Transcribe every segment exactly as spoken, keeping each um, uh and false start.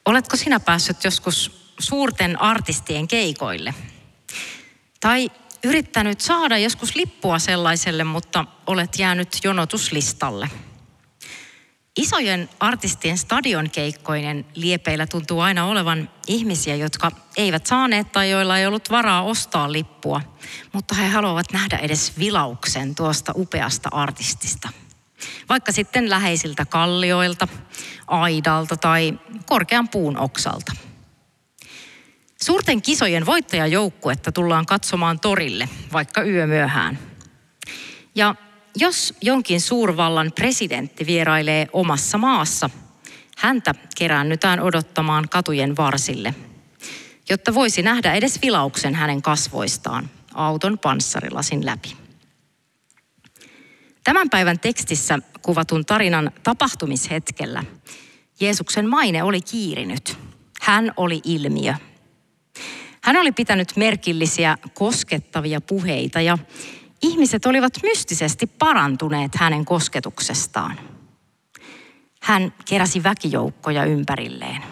Oletko sinä päässyt joskus suurten artistien keikoille? Tai yrittänyt saada joskus lippua sellaiselle, mutta olet jäänyt jonotuslistalle? Isojen artistien stadionkeikkoinen liepeillä tuntuu aina olevan ihmisiä, jotka eivät saaneet tai joilla ei ollut varaa ostaa lippua, mutta he haluavat nähdä edes vilauksen tuosta upeasta artistista. Vaikka sitten läheisiltä kallioilta, aidalta tai korkean puun oksalta. Suurten kisojen voittajajoukkuetta tullaan katsomaan torille, vaikka yömyöhään. Ja jos jonkin suurvallan presidentti vierailee omassa maassa, häntä keräännytään odottamaan katujen varsille, jotta voisi nähdä edes vilauksen hänen kasvoistaan auton panssarilasin läpi. Tämän päivän tekstissä kuvatun tarinan tapahtumishetkellä Jeesuksen maine oli kiirinyt. Hän oli ilmiö. Hän oli pitänyt merkillisiä, koskettavia puheita ja ihmiset olivat mystisesti parantuneet hänen kosketuksestaan. Hän keräsi väkijoukkoja ympärilleen.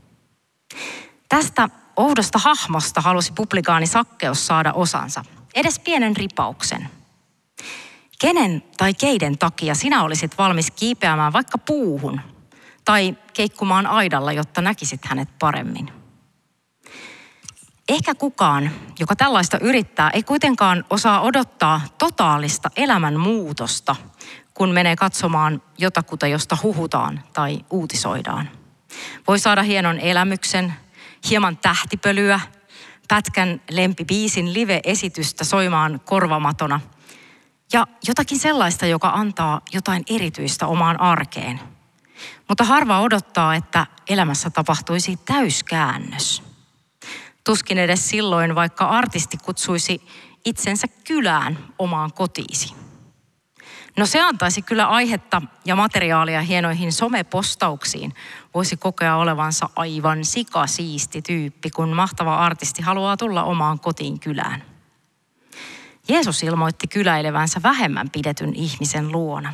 Tästä oudosta hahmosta halusi publikaani Sakkeus saada osansa, edes pienen ripauksen. Kenen tai keiden takia sinä olisit valmis kiipeämään vaikka puuhun tai keikkumaan aidalla, jotta näkisit hänet paremmin? Ehkä kukaan, joka tällaista yrittää, ei kuitenkaan osaa odottaa totaalista elämän muutosta, kun menee katsomaan jotakuta, josta huhutaan tai uutisoidaan. Voi saada hienon elämyksen, hieman tähtipölyä, pätkän lempibiisin live-esitystä soimaan korvamatona ja jotakin sellaista, joka antaa jotain erityistä omaan arkeen. Mutta harva odottaa, että elämässä tapahtuisi täyskäännös. Tuskin edes silloin, vaikka artisti kutsuisi itsensä kylään omaan kotiisi. No se antaisi kyllä aihetta ja materiaalia hienoihin somepostauksiin. Voisi kokea olevansa aivan sikasiisti tyyppi, kun mahtava artisti haluaa tulla omaan kotiin kylään. Jeesus ilmoitti kyläilevänsä vähemmän pidetyn ihmisen luona.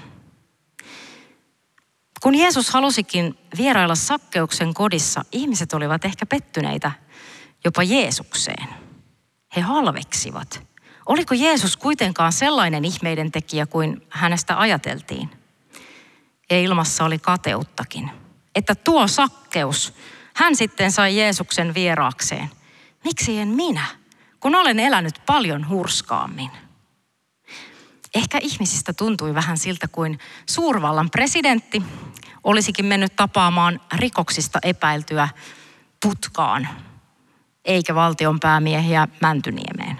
Kun Jeesus halusikin vierailla Sakkeuksen kodissa, ihmiset olivat ehkä pettyneitä jopa Jeesukseen. He halveksivat. Oliko Jeesus kuitenkaan sellainen ihmeiden tekijä kuin hänestä ajateltiin? Ja ilmassa oli kateuttakin. Että tuo Sakkeus, hän sitten sai Jeesuksen vieraakseen. Miksi en minä, kun olen elänyt paljon hurskaammin? Ehkä ihmisistä tuntui vähän siltä kuin suurvallan presidentti olisikin mennyt tapaamaan rikoksista epäiltyä putkaan, eikä valtionpäämiehiä Mäntyniemeen.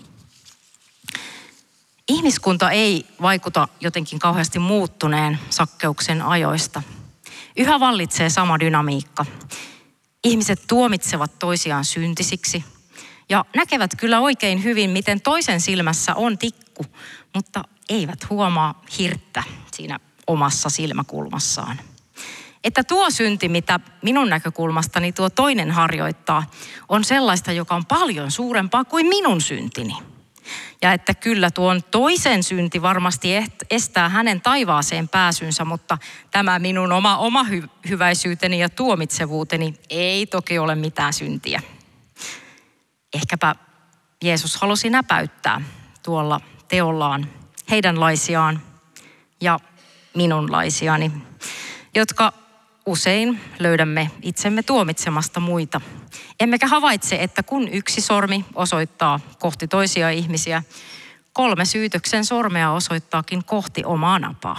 Ihmiskunta ei vaikuta jotenkin kauheasti muuttuneen Sakkeuksen ajoista. Yhä vallitsee sama dynamiikka. Ihmiset tuomitsevat toisiaan syntisiksi ja näkevät kyllä oikein hyvin, miten toisen silmässä on tikku, mutta eivät huomaa hirttä siinä omassa silmäkulmassaan. Että tuo synti, mitä minun näkökulmastani tuo toinen harjoittaa, on sellaista, joka on paljon suurempaa kuin minun syntini. Ja että kyllä tuon toisen synti varmasti estää hänen taivaaseen pääsynsä, mutta tämä minun oma, oma hy- hyväisyyteni ja tuomitsevuuteni ei toki ole mitään syntiä. Ehkäpä Jeesus halusi näpäyttää tuolla teollaan heidänlaisiaan ja minunlaisiani, jotka usein löydämme itsemme tuomitsemasta muita. Emmekä havaitse, että kun yksi sormi osoittaa kohti toisia ihmisiä, kolme syytöksen sormea osoittaakin kohti omaa napaa.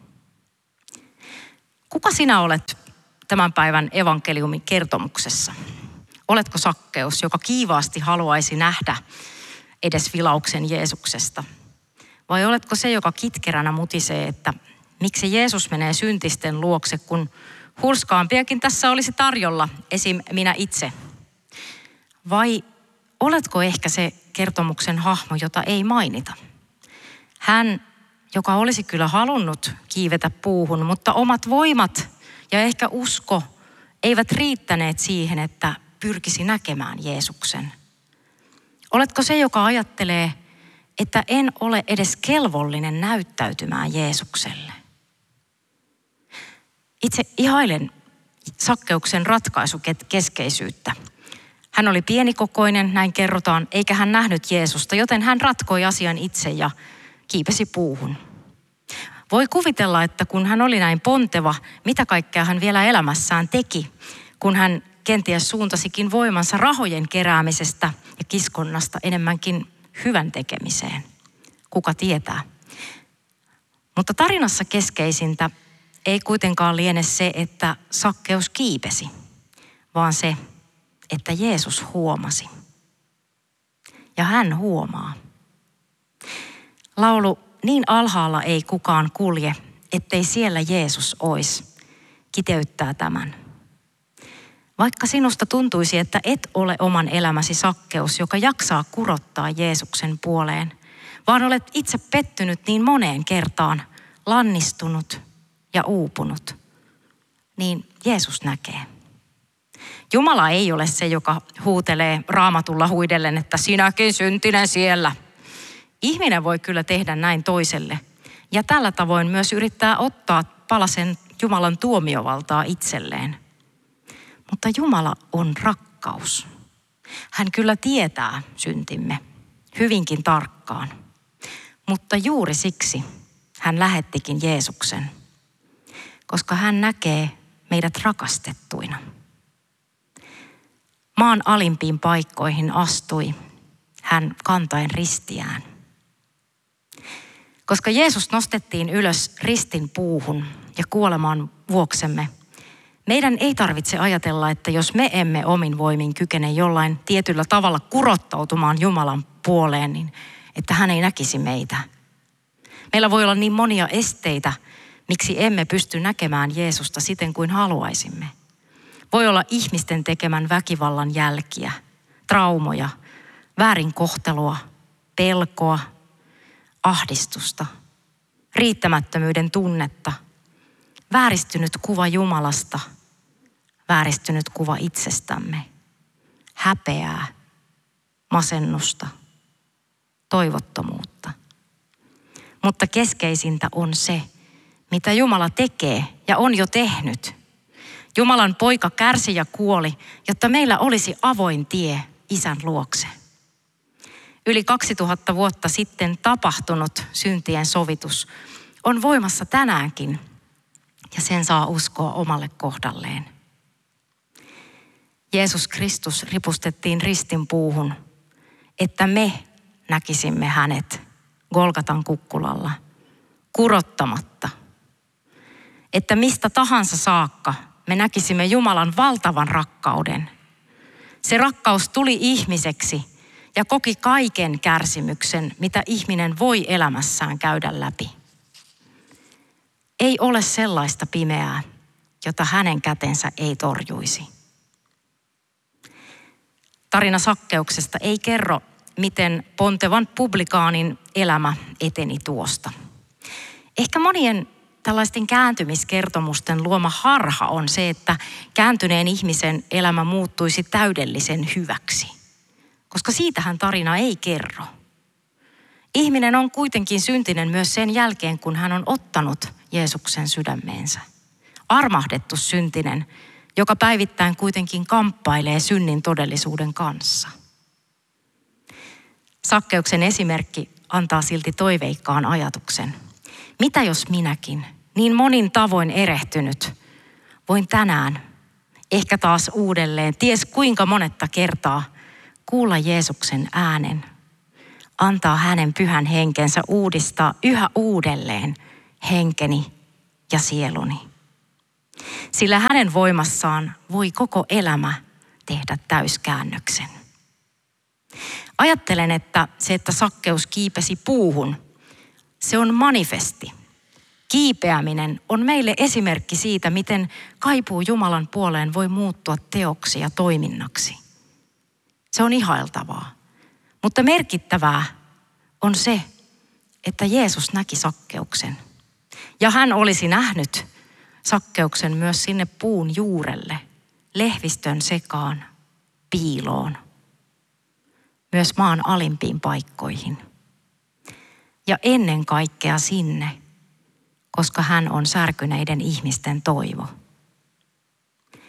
Kuka sinä olet tämän päivän evankeliumin kertomuksessa? Oletko Sakkeus, joka kiivaasti haluaisi nähdä edes vilauksen Jeesuksesta? Vai oletko se, joka kitkeränä mutisee, että miksi Jeesus menee syntisten luokse, kun hurskaampiakin tässä olisi tarjolla, esim. Minä itse? Vai oletko ehkä se kertomuksen hahmo, jota ei mainita? Hän, joka olisi kyllä halunnut kiivetä puuhun, mutta omat voimat ja ehkä usko eivät riittäneet siihen, että pyrkisi näkemään Jeesuksen. Oletko se, joka ajattelee, että en ole edes kelvollinen näyttäytymään Jeesukselle? Itse ihailen Sakkeuksen ratkaisukeskeisyyttä. Hän oli pienikokoinen, näin kerrotaan, eikä hän nähnyt Jeesusta, joten hän ratkoi asian itse ja kiipesi puuhun. Voi kuvitella, että kun hän oli näin ponteva, mitä kaikkea hän vielä elämässään teki, kun hän kenties suuntasikin voimansa rahojen keräämisestä ja kiskonnasta enemmänkin hyvän tekemiseen. Kuka tietää? Mutta tarinassa keskeisintä ei kuitenkaan liene se, että Sakkeus kiipesi, vaan se, että Jeesus huomasi. Ja hän huomaa. Laulu "Niin alhaalla ei kukaan kulje, ettei siellä Jeesus ois" kiteyttää tämän. Vaikka sinusta tuntuisi, että et ole oman elämäsi Sakkeus, joka jaksaa kurottaa Jeesuksen puoleen, vaan olet itse pettynyt niin moneen kertaan, lannistunut ja uupunut, niin Jeesus näkee. Jumala ei ole se, joka huutelee Raamatulla huidellen, että sinäkin syntinen siellä. Ihminen voi kyllä tehdä näin toiselle ja tällä tavoin myös yrittää ottaa palasen Jumalan tuomiovaltaa itselleen. Mutta Jumala on rakkaus. Hän kyllä tietää syntimme hyvinkin tarkkaan, mutta juuri siksi hän lähettikin Jeesuksen, koska hän näkee meidät rakastettuina. Maan alimpiin paikkoihin astui hän kantaen ristiään. Koska Jeesus nostettiin ylös ristin puuhun ja kuolemaan vuoksemme, meidän ei tarvitse ajatella, että jos me emme omin voimin kykene jollain tietyllä tavalla kurottautumaan Jumalan puoleen, niin että hän ei näkisi meitä. Meillä voi olla niin monia esteitä, miksi emme pysty näkemään Jeesusta siten kuin haluaisimme. Voi olla ihmisten tekemän väkivallan jälkiä, traumoja, väärinkohtelua, pelkoa, ahdistusta, riittämättömyyden tunnetta, vääristynyt kuva Jumalasta, vääristynyt kuva itsestämme, häpeää, masennusta, toivottomuutta. Mutta keskeisintä on se, mitä Jumala tekee ja on jo tehnyt. Jumalan poika kärsi ja kuoli, jotta meillä olisi avoin tie Isän luokse. Yli kaksituhatta vuotta sitten tapahtunut syntien sovitus on voimassa tänäänkin ja sen saa uskoa omalle kohdalleen. Jeesus Kristus ripustettiin ristin puuhun, että me näkisimme hänet Golgatan kukkulalla kurottamatta. Että mistä tahansa saakka me näkisimme Jumalan valtavan rakkauden. Se rakkaus tuli ihmiseksi ja koki kaiken kärsimyksen, mitä ihminen voi elämässään käydä läpi. Ei ole sellaista pimeää, jota hänen kätensä ei torjuisi. Tarina Sakkeuksesta ei kerro, miten pontevan publikaanin elämä eteni tuosta. Ehkä monien tällaisten kääntymiskertomusten luoma harha on se, että kääntyneen ihmisen elämä muuttuisi täydellisen hyväksi, koska siitähän tarina ei kerro. Ihminen on kuitenkin syntinen myös sen jälkeen, kun hän on ottanut Jeesuksen sydämeensä. Armahdettu syntinen, joka päivittäin kuitenkin kamppailee synnin todellisuuden kanssa. Sakkeuksen esimerkki antaa silti toiveikkaan ajatuksen. Mitä jos minäkin, niin monin tavoin erehtynyt, voin tänään, ehkä taas uudelleen, ties kuinka monetta kertaa, kuulla Jeesuksen äänen, antaa hänen pyhän henkensä uudistaa yhä uudelleen henkeni ja sieluni. Sillä hänen voimassaan voi koko elämä tehdä täyskäännöksen. Ajattelen, että se, että Sakkeus kiipesi puuhun, se on manifesti. Kiipeäminen on meille esimerkki siitä, miten kaipuu Jumalan puoleen voi muuttua teoksi ja toiminnaksi. Se on ihailtavaa. Mutta merkittävää on se, että Jeesus näki Sakkeuksen. Ja hän olisi nähnyt Sakkeuksen myös sinne puun juurelle, lehvistön sekaan, piiloon. Myös maan alimpiin paikkoihin. Ja ennen kaikkea sinne, koska hän on särkyneiden ihmisten toivo.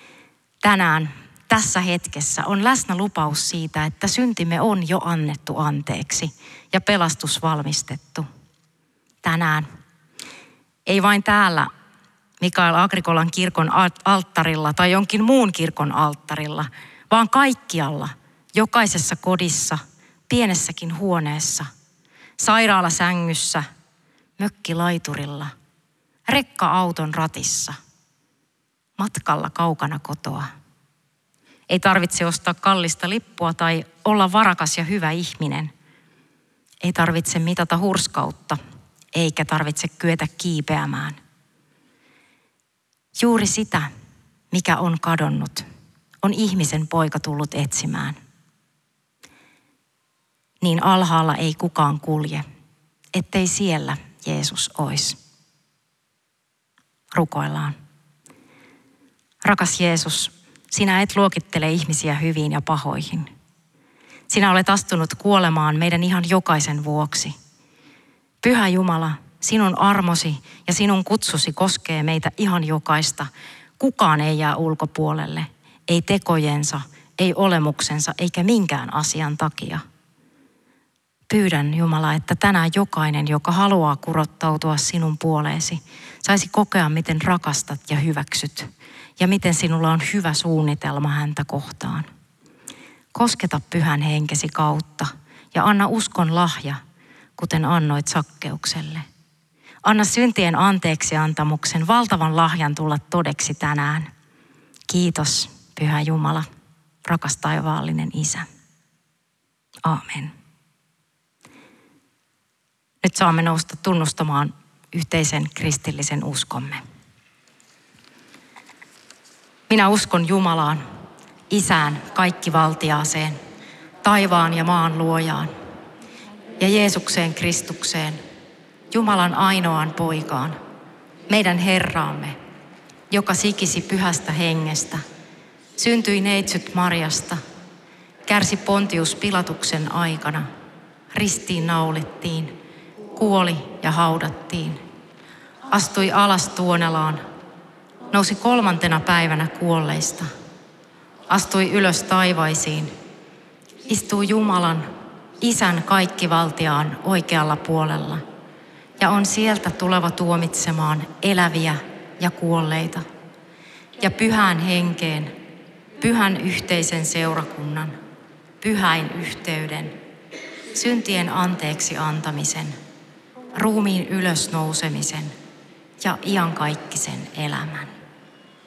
tänään tässä hetkessä on läsnä lupaus siitä, että syntimme on jo annettu anteeksi ja pelastus valmistettu. Tänään. Ei vain täällä Mikael Agrikolan kirkon alttarilla tai jonkin muun kirkon alttarilla, vaan kaikkialla, jokaisessa kodissa, pienessäkin huoneessa, sairaalasängyssä, mökkilaiturilla, rekka-auton ratissa, matkalla kaukana kotoa. Ei tarvitse ostaa kallista lippua tai olla varakas ja hyvä ihminen. Ei tarvitse mitata hurskautta, eikä tarvitse kyetä kiipeämään. Juuri sitä, mikä on kadonnut, on ihmisen poika tullut etsimään. Niin alhaalla ei kukaan kulje, ettei siellä Jeesus ois. Rukoillaan. Rakas Jeesus, sinä et luokittele ihmisiä hyviin ja pahoihin. Sinä olet astunut kuolemaan meidän ihan jokaisen vuoksi. Pyhä Jumala, sinun armosi ja sinun kutsusi koskee meitä ihan jokaista. Kukaan ei jää ulkopuolelle, ei tekojensa, ei olemuksensa eikä minkään asian takia. Pyydän Jumala, että tänään jokainen, joka haluaa kurottautua sinun puoleesi, saisi kokea, miten rakastat ja hyväksyt ja miten sinulla on hyvä suunnitelma häntä kohtaan. Kosketa pyhän henkesi kautta ja anna uskon lahja, kuten annoit Sakkeukselle. Anna syntien anteeksiantamuksen valtavan lahjan tulla todeksi tänään. Kiitos, Pyhä Jumala, rakas taivaallinen Isä. Aamen. Nyt saamme nousta tunnustamaan yhteisen kristillisen uskomme. Minä uskon Jumalaan, Isään kaikkivaltiaaseen, taivaan ja maan luojaan, ja Jeesukseen Kristukseen, Jumalan ainoaan poikaan, meidän Herraamme, joka sikisi pyhästä hengestä, syntyi neitsyt Marjasta, kärsi Pontius Pilatuksen aikana, ristiin naulittiin, kuoli ja haudattiin, astui alas Tuonelaan, nousi kolmantena päivänä kuolleista, astui ylös taivaisiin, istui Jumalan, Isän kaikkivaltiaan oikealla puolella ja on sieltä tuleva tuomitsemaan eläviä ja kuolleita ja pyhään henkeen, pyhän yhteisen seurakunnan, pyhäin yhteyden, syntien anteeksi antamisen, ruumiin ylösnousemisen ja iankaikkisen elämän.